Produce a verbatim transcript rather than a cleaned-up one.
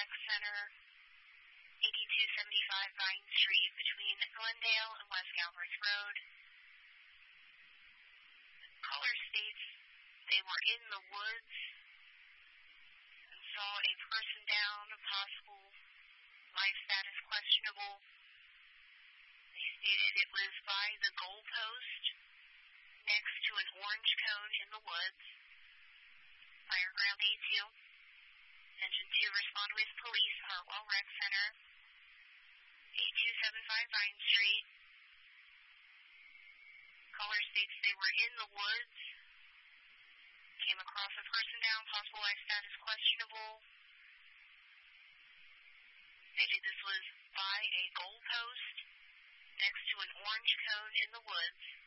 Rec Center, eighty-two seventy-five Vine Street, between Glendale and West Galbraith Road. Caller states they were in the woods and saw a person down, possible life status questionable. They stated it was by the goalpost next to an orange cone in the woods. Fire Ground A two. Attention to respond with police, Hartwell Rec Center, eighty-two seventy-five Vine Street. Caller states they were in the woods, came across a person down, possible life status questionable. Stated this was by a goalpost next to an orange cone in the woods.